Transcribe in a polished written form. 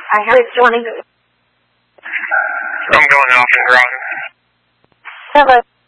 I heard Johnny. I'm going off in Groton. Hello.